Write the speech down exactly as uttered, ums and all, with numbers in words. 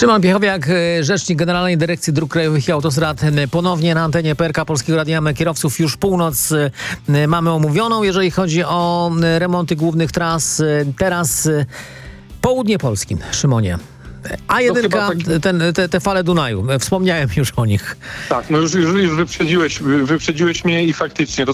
Szymon Piechowiak, rzecznik Generalnej Dyrekcji Dróg Krajowych i Autostrad, ponownie na antenie P R K Polskiego Radia Kierowców. Już północ mamy omówioną, jeżeli chodzi o remonty głównych tras. Teraz południe Polski, Szymonie. A jeden, No tak... ten, te, te fale Dunaju, wspomniałem już o nich. Tak, no już, już, już wyprzedziłeś, wyprzedziłeś mnie i faktycznie to